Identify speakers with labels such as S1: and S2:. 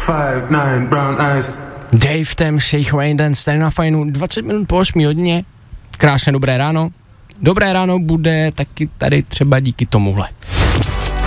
S1: 5'9" brown eyes.
S2: Dave Tem, Shake Rain Dance, tady na Fajnu, 20 minut po 8 hodině, krásně dobré ráno. Dobré ráno bude taky tady třeba díky tomuhle.